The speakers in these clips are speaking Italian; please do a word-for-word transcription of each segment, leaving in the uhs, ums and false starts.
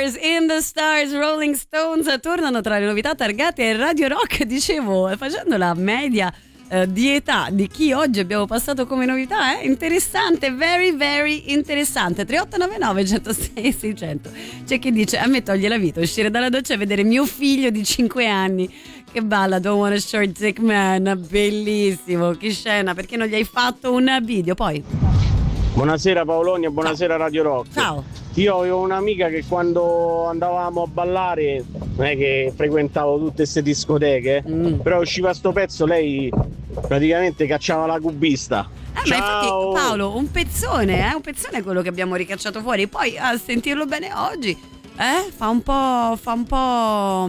Stars, in the Stars, Rolling Stones tornano tra le novità targate a Radio Rock. Dicevo, facendo la media eh, di età di chi oggi abbiamo passato come novità, è eh? interessante, very very interessante. Tre otto nove nove uno zero sei sei zero zero. C'è chi dice: a me toglie la vita uscire dalla doccia e vedere mio figlio di cinque anni che balla Don't Want a Short Dick Man. Bellissimo, che scena, perché non gli hai fatto un video? Poi buonasera Paolonia, buonasera Ciao. Radio Rock. Ciao. Io avevo un'amica che quando andavamo a ballare, non è che frequentavo tutte queste discoteche, mm. però usciva sto pezzo, lei praticamente cacciava la cubista. Eh, ma infatti Paolo, un pezzone, eh? un pezzone è quello che abbiamo ricacciato fuori. Poi a sentirlo bene oggi, eh? fa un po', fa un po',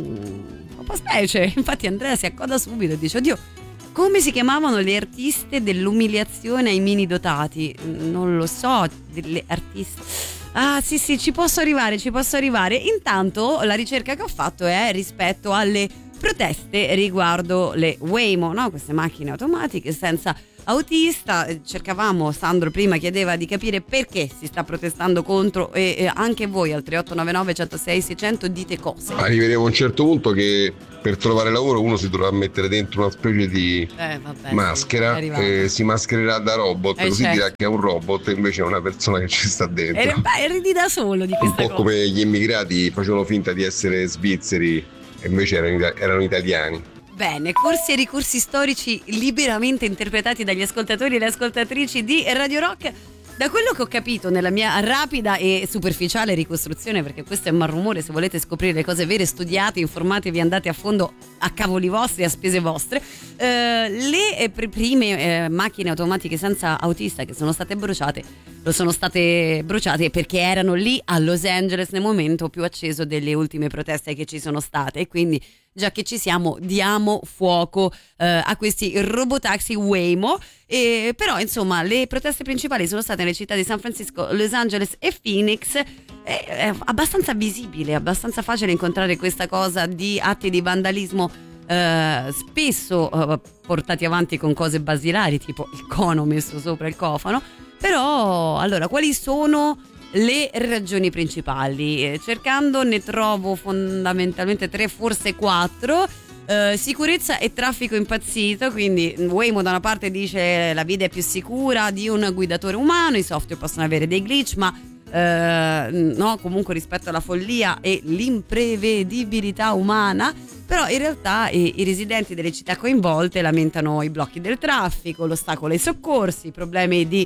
un po' specie. Infatti Andrea si accoda subito e dice: oddio, come si chiamavano le artiste dell'umiliazione ai mini dotati? Non lo so, delle artiste. Ah sì sì, ci posso arrivare, ci posso arrivare. Intanto la ricerca che ho fatto è rispetto alle proteste riguardo le Waymo, no? Queste macchine automatiche senza autista. Cercavamo, Sandro prima chiedeva di capire perché si sta protestando contro, e, e anche voi al tre otto nove nove uno zero sei sei zero zero dite cose. Arriveremo a un certo punto che per trovare lavoro uno si dovrà mettere dentro una specie di eh, vabbè, maschera sì, e si maschererà da robot, eh, così certo. dirà che è un robot e invece è una persona che ci sta dentro. E beh, ridi da solo di questa cosa. Un po' cosa. come gli immigrati facevano finta di essere svizzeri e invece erano, erano italiani. Bene, corsi e ricursi storici liberamente interpretati dagli ascoltatori e le ascoltatrici di Radio Rock. Da quello che ho capito nella mia rapida e superficiale ricostruzione, perché questo è malrumore, se volete scoprire le cose vere, studiate, informatevi, andate a fondo a cavoli vostri, a spese vostre. Eh, le pr- prime eh, macchine automatiche senza autista che sono state bruciate, lo sono state bruciate perché erano lì a Los Angeles nel momento più acceso delle ultime proteste che ci sono state, e quindi già che ci siamo diamo fuoco eh, a questi robotaxi Waymo. E, però insomma le proteste principali sono state nelle città di San Francisco, Los Angeles e Phoenix. È, è abbastanza visibile, abbastanza facile incontrare questa cosa di atti di vandalismo eh, spesso eh, portati avanti con cose basilari tipo il cono messo sopra il cofano. Però allora quali sono le ragioni principali? Eh, cercando ne trovo fondamentalmente tre, forse quattro. Uh, sicurezza e traffico impazzito, quindi Waymo da una parte dice la vita è più sicura di un guidatore umano, i software possono avere dei glitch, ma uh, no, comunque rispetto alla follia e l'imprevedibilità umana. Però in realtà i, i residenti delle città coinvolte lamentano i blocchi del traffico, l'ostacolo ai soccorsi, i problemi di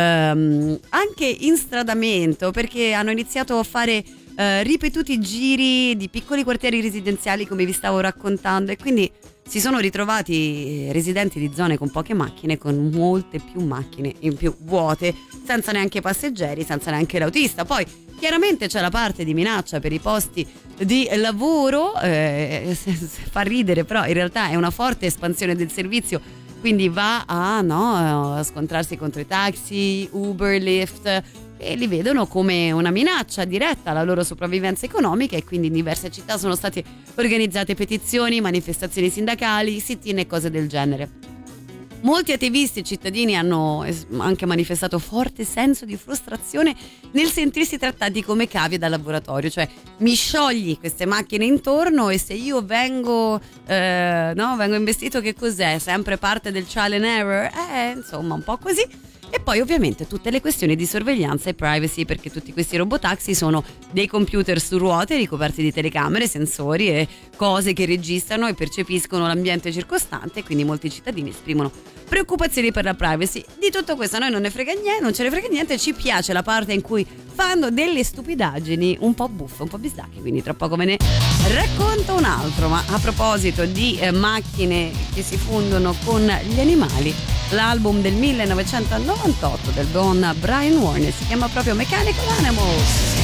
um, anche instradamento, perché hanno iniziato a fare Uh, ripetuti giri di piccoli quartieri residenziali, come vi stavo raccontando, e quindi si sono ritrovati residenti di zone con poche macchine con molte più macchine in più vuote, senza neanche passeggeri, senza neanche l'autista. Poi chiaramente c'è la parte di minaccia per i posti di lavoro, eh, fa ridere, però in realtà è una forte espansione del servizio, quindi va a, no, a scontrarsi contro i taxi, Uber, Lyft, e li vedono come una minaccia diretta alla loro sopravvivenza economica, e quindi in diverse città sono state organizzate petizioni, manifestazioni sindacali, sit-in e cose del genere. Molti attivisti e cittadini hanno anche manifestato forte senso di frustrazione nel sentirsi trattati come cavie da laboratorio, cioè mi sciogli queste macchine intorno e se io vengo eh, no, vengo investito, che cos'è? Sempre parte del trial and error? Eh, insomma, un po' così. E poi ovviamente tutte le questioni di sorveglianza e privacy, perché tutti questi robotaxi sono dei computer su ruote ricoperti di telecamere, sensori e cose che registrano e percepiscono l'ambiente circostante, e quindi molti cittadini esprimono preoccupazioni per la privacy. Di tutto questo a noi non ne frega niente, non ce ne frega niente, ci piace la parte in cui fanno delle stupidaggini un po' buffe, un po' bizdacche, quindi tra poco ve ne racconto un altro. Ma a proposito di eh, macchine che si fondono con gli animali, l'album del millenovecentonovantotto del buon Brian Warner si chiama proprio Mechanical Animals.